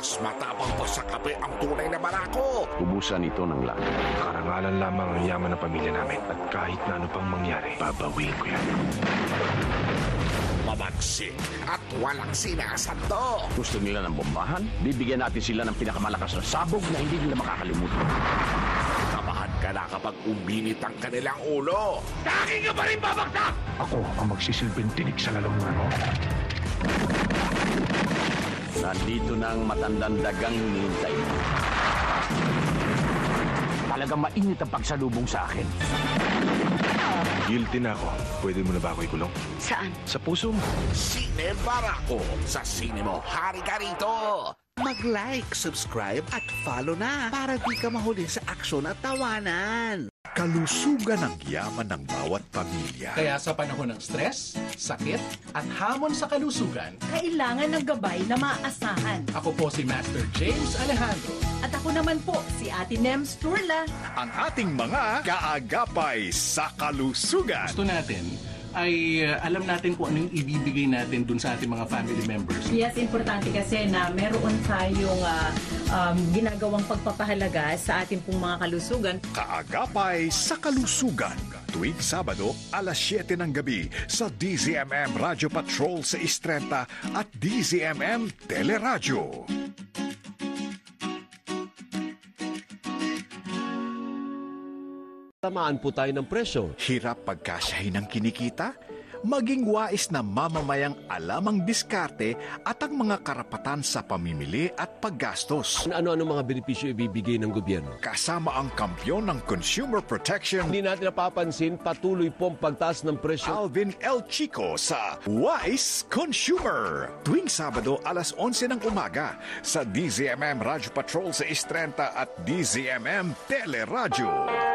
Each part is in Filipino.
Mas matapang pa sa kape ang tunay na barako. Ubusan ito ng lahat. Karangalan lamang ang yaman ng pamilya namin. At kahit na ano pang mangyari, babawiin ko yan. Mabagsik at walang sinasando. Gusto nila ng bombahan? Bibigyan natin sila ng pinakamalakas na sabog na hindi nila makakalimutan. Kabahan ka na kapag uminit ang kanilang ulo. Daging ka pa rin babagsak! Ako ang magsisilbing tinig sa lalungan mo. Nandito na ang matandang dagang hinihintay mo. Talagang mainit ang pagsalubong sa akin. Guilty na ako. Pwede mo na ba ako ikulong? Saan? Sa puso mo. Sine Barako. Sa sine mo, hari ka rito. Mag-like, subscribe at follow na para di ka mahuli sa aksyon at tawanan. Kalusugan ang yaman ng bawat pamilya. Kaya sa panahon ng stress, sakit, at hamon sa kalusugan, kailangan ng gabay na maaasahan. ako po si Master James Alejandro. At ako naman po, si Ate Nems Turla. Ang ating mga kaagapay sa kalusugan. Gusto natin ay alam natin kung ano yung ibibigay natin dun sa ating mga family members. Yes, importante kasi na meron tayong ginagawang pagpapahalaga sa ating pong mga kalusugan. Kaagapay sa kalusugan. Tuwing Sabado, alas 7 ng gabi sa DZMM Radio Patrol sa Istrenta at DZMM Teleradyo. Tamaan po tayo ng presyo. Hirap pagkasyahin ng kinikita? Maging wais na mamamayang alam ang diskarte at ang mga karapatan sa pamimili at paggastos. Ano-ano mga benepisyo ibibigay ng gobyerno? Kasama ang kampyon ng Consumer Protection, Hindi natin napapansin, patuloy po ang pagtaas ng presyo. Alvin L. Chico sa Wise Consumer. Tuwing Sabado, alas 11 ng umaga sa DZMM Radio Patrol sa Istrenta at DZMM Teleradyo.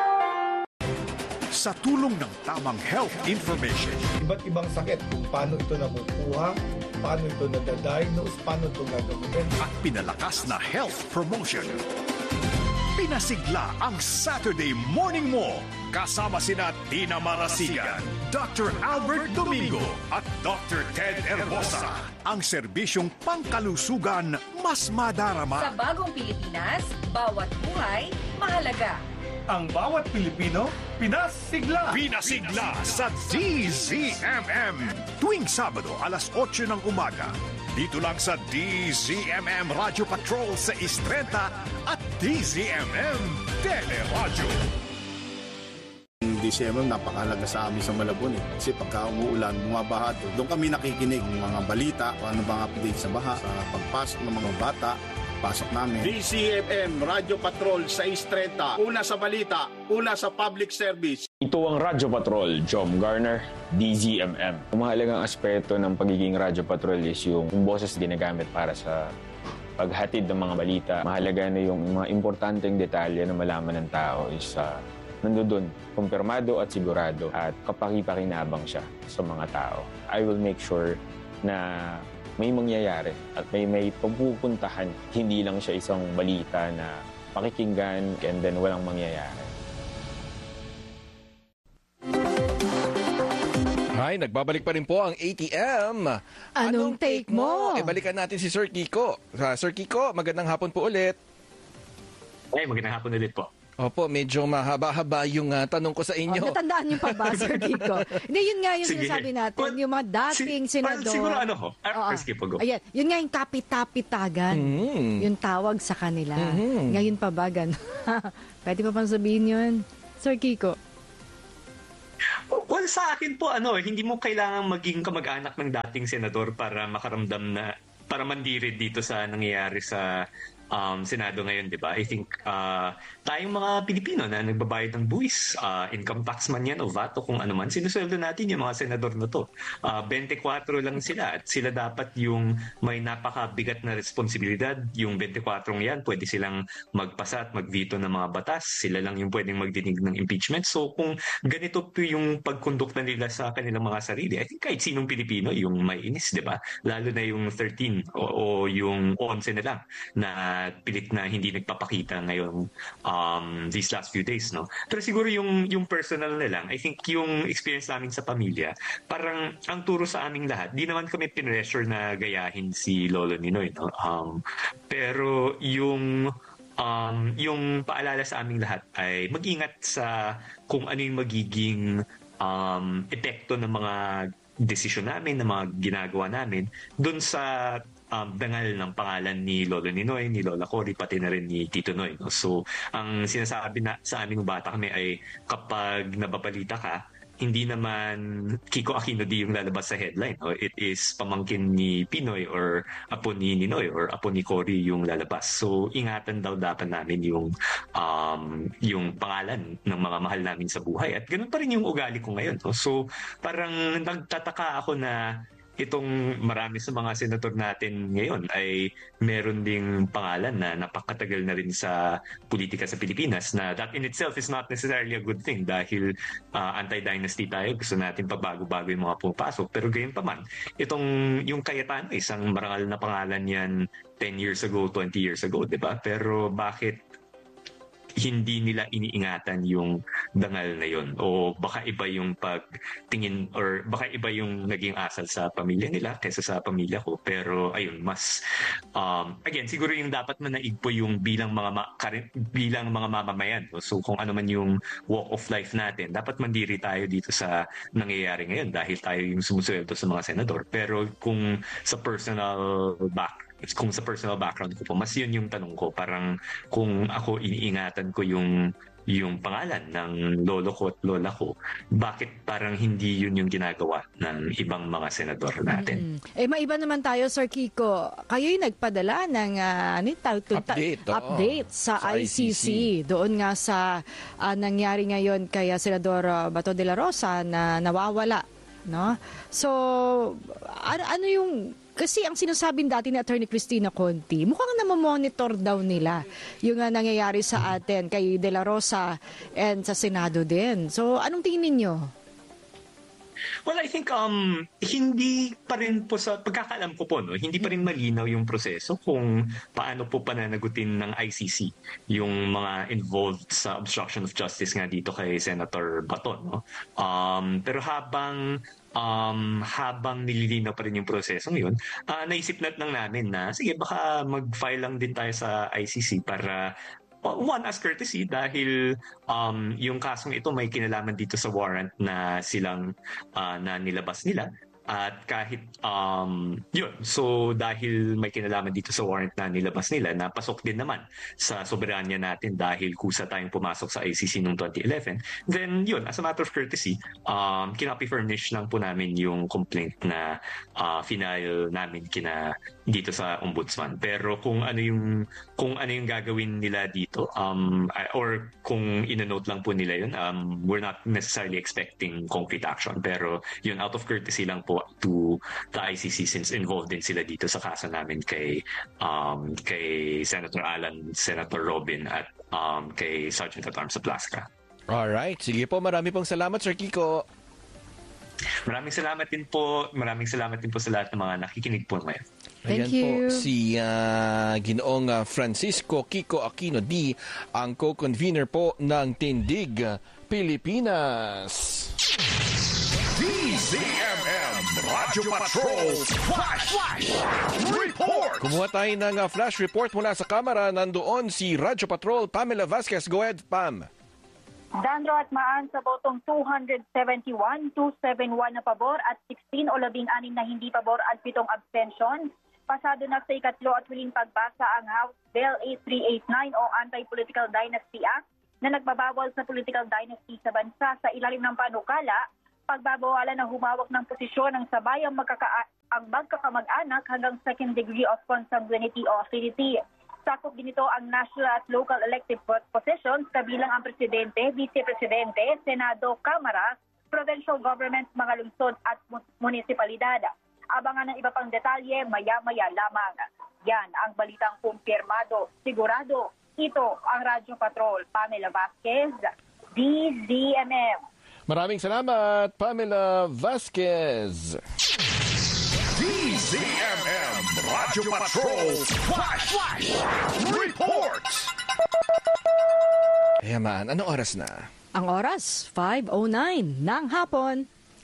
Sa tulong ng tamang health information, Iba't ibang sakit, kung paano ito nakukuha, paano ito nadadiagnose, paano ito gagawin. at pinalakas na health promotion. Pinasigla ang Saturday morning mo kasama sina Tina Marasigan, Dr. Albert Domingo at Dr. Ted Herbosa. Ang serbisyong pangkalusugan mas madarama. Sa bagong Pilipinas, bawat buhay, mahalaga. Ang bawat Pilipino, pinasigla! Pinasigla sa DZMM. Tuwing Sabado, alas 8 ng umaga. Dito lang sa DZMM Radio Patrol sa Istrenta at DZMM Teleradyo. DZMM napakahalaga sa amin sa Malabon kasi pagka umuulan, bumabaha to. Doon kami nakikinig ng mga balita, kung ano bang update sa baha, sa pagpasok ng mga bata, pasok namin. DZMM Radio Patrol sa Istrenta. Una sa balita, una sa public service. Ito ang Radyo Patrol, Jom Garner, DZMM. Ang mahalagang aspeto ng pagiging Radyo Patrol is yung boses ginagamit para sa paghatid ng mga balita. Mahalaga na yung mga importanteng detalye na malaman ng tao is nandoon, kumpirmado at sigurado at kapakipakinabang siya sa mga tao. I will make sure na may mangyayari at may pagpupuntahan. Hindi lang siya isang balita na pakikinggan and then walang mangyayari. Hi, nagbabalik pa rin po ang ATM. Anong take mo? Balikan natin si Sir Kiko. Sir Kiko, magandang hapon po ulit. Ay, magandang hapon ulit po. Opo, medyo mahaba-haba yung tanong ko sa inyo. Natandaan niyo pa ba, Sir Kiko? Hindi, yun nga yung sinasabi natin, yung mga dating senador. Siguro skip go. Ayan, yun nga yung kapit-tapitagan. Yung tawag sa kanila. Ngayon pa ba, pwede pa pang sabihin yun, Sir Kiko? Well, sa akin po, hindi mo kailangan maging kamag-anak ng dating senador para makaramdam na, para mandirid dito sa nangyayari sa Senado ngayon, di ba? I think tayong mga Pilipino na nagbabayad ng buwis, income tax man yan o VAT o kung ano man, sinusweldo natin yung mga senador na to. 24 lang sila at sila dapat yung may napakabigat na responsibilidad. Yung 24 yan, pwede silang magpasa at mag-veto ng mga batas. Sila lang yung pwedeng magdinig ng impeachment. So kung ganito po yung pagkondukta nila sa kanilang mga sarili, I think kahit sinong Pilipino yung may inis, di ba? Lalo na yung 13 o yung 11 na lang na at pilit na hindi nagpapakita ngayon these last few days, no? Pero siguro yung personal na lang, I think yung experience namin sa pamilya, parang ang turo sa aming lahat, di naman kami pinressure na gayahin si Lolo Ninoy, no? Pero yung paalala sa aming lahat ay mag-ingat sa kung ano yung magiging epekto ng mga desisyon namin, ng mga ginagawa namin dun sa dangal ng pangalan ni Lolo Ninoy, ni Lola Cory, pati na rin ni Tito Noy. No? So, ang sinasabi na sa aming bata kami ay kapag nababalita ka, hindi naman Kiko Aquino di yung lalabas sa headline. No? It is pamangkin ni Pinoy or apo ni Ninoy or apo ni Cory yung lalabas. So, ingatan daw dapat namin yung pangalan ng mga mahal namin sa buhay. At ganun pa rin yung ugali ko ngayon. No? So, parang nagtataka ako na itong marami sa mga senator natin ngayon ay meron ding pangalan na napakatagal na rin sa politika sa Pilipinas, na that in itself is not necessarily a good thing dahil anti-dynasty tayo, gusto natin pabago-bago yung mga pumapasok. Pero gayon pa man, yung Cayetano, isang marangal na pangalan yan 10 years ago, 20 years ago, di ba? Pero bakit hindi nila iniingatan yung dangal na yun? O baka iba yung pagtingin or baka iba yung naging asal sa pamilya nila kaysa sa pamilya ko. Pero ayun, mas again, siguro yung dapat manaig po yung bilang mga mamamayan. No? So kung ano man yung walk of life natin, dapat mandiri tayo dito sa nangyayari ngayon dahil tayo yung sumusweldo sa mga senador. Pero kung sa personal background ko po, mas yun yung tanong ko. Parang kung ako iniingatan ko yung pangalan ng lolo ko at lola ko, bakit parang hindi yun yung ginagawa ng ibang mga senador natin? Maiba naman tayo, Sir Kiko. Kayo'y nagpadala ng update sa ICC. Doon nga sa nangyari ngayon kay Senador Bato de la Rosa na nawawala. No? So, ano yung... Kasi ang sinasabing dati ni Attorney Cristina Conti, mukhang namamonitor daw nila yung nangyayari sa atin kay De La Rosa and sa Senado din. So, anong tingin ninyo? Well, I think hindi pa rin po sa pagkakaalam ko po, no, hindi pa rin malinaw yung proseso kung paano po pananagutin ng ICC yung mga involved sa obstruction of justice nga dito kay Senator Bato, no. Pero habang nililinaw pa rin yung proseso ngayon, naisip lang namin na sige, baka mag-file lang din tayo sa ICC para one, as courtesy dahil yung kasong ito may kinalaman dito sa warrant na silang na nilabas nila. At kahit yun, so dahil may kinalaman dito sa warrant na nilabas nila, napasok din naman sa soberanya natin dahil kusa tayong pumasok sa ICC noong 2011, then yun, as a matter of courtesy, kinopy-furnish lang po namin yung complaint na final namin dito sa ombudsman. Pero kung ano yung gagawin nila dito, or kung inonote lang po nila yun, we're not necessarily expecting concrete action. Pero yun, out of courtesy lang po to the ICC since involved din sila dito sa kaso namin kay Senator Alan, Senator Robin at kay Sergeant at Arms Saplasca. Alright, sige po, marami pong salamat, Sir Kiko. Maraming salamat din po sa lahat ng mga nakikinig po ngayon. Thank Ayan you. po si Ginoong Francisco Kiko Aquino D, ang co-convener po ng Tindig Pilipinas. DZMM Radyo Patrol Flash Report. Kumuha tayo ng flash report mula sa kamera. Nandoon si Radyo Patrol Pamela Vasquez. Go ahead, Pam. Dandro at Maan sa botong 271, 271 na pabor at 16 o 16 na hindi pabor at 7 abstention. Pasado na sa ikatlo at huling pagbasa ang House Bill 8389 o Anti-Political Dynasty Act na nagbabawal sa political dynasty sa bansa sa ilalim ng panukala, pagbabawalan ng humawak ng posisyon ng sabayang magkakamag-anak hanggang second degree of consanguinity o affinity. Sakop din ito ang national at local elective positions kabilang ang presidente, vice-presidente, senado, kamara, provincial governments, mga lungsod at munisipalidad. Abangan ng iba pang detalye maya-maya lamang. Yan ang balitang kumpirmado, sigurado. Ito ang Radyo Patrol. Pamela Vasquez, DZMM. Maraming salamat, Pamela Vasquez. DZMM Radyo Patrol Flash Report. Kaya man, anong oras na? Ang oras, 5:09 ng hapon.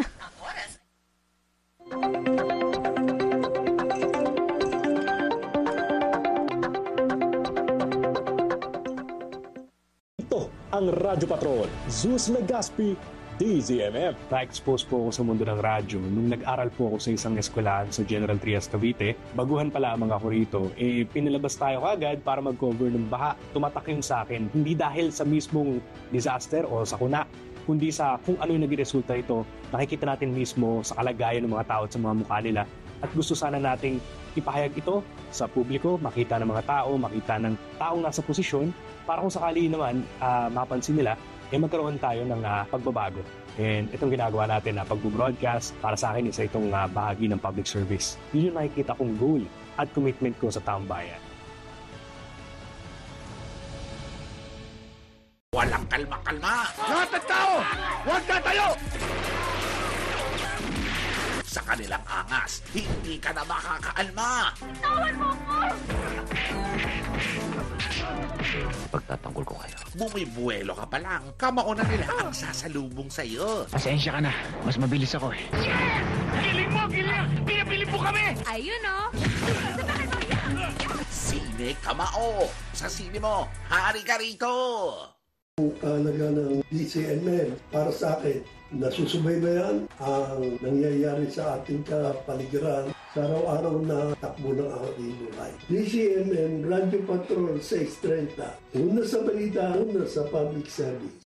Ito ang Radyo Patrol. Zeus Legaspi, DZMM. Na-expose po ako sa mundo ng radyo nung nag-aral po ako sa isang eskwelahan sa General Trias, Cavite. Baguhan pa lamang ako rito, pinalabas tayo kagad para mag-cover ng baha. Tumatak yun sa akin, hindi dahil sa mismong disaster o sakuna, kundi sa kung ano yung naging resulta ito. Nakikita natin mismo sa kalagayan ng mga tao at sa mga mukha nila. At gusto sana nating ipahayag ito sa publiko, makita ng mga tao, makita ng taong nasa posisyon, para kung sakali naman mapansin nila, magkaroon tayo ng pagbabago. And itong ginagawa natin na pag-broadcast, para sa akin isa itong bahagi ng public service. Yun yung nakikita kong goal at commitment ko sa taong bayan. Walang kalma-kalma! Lahat ng tao, huwag tatayo! Sa kanilang angas, hindi ka na makakaalma! Tawan mo ko! Pagtatanggol ko kayo. Bumibuelo ka pa lang, kamao na nila ang sasalubong sa'yo. Pasensya ka na. Mas mabilis ako eh. Yes! Giling mo! Giling! Pinapili mo kami! Ayun o! Sine Kamao! Sa sine mo, hari ka rito! Ang kahalaga ng DZMM para sa akin, nasusubaybayan ang nangyayari sa ating kapaligiran sa araw-araw na takbo ng ating buhay. DZMM, Radyo Patrol 630. Una sa balita, una sa public service.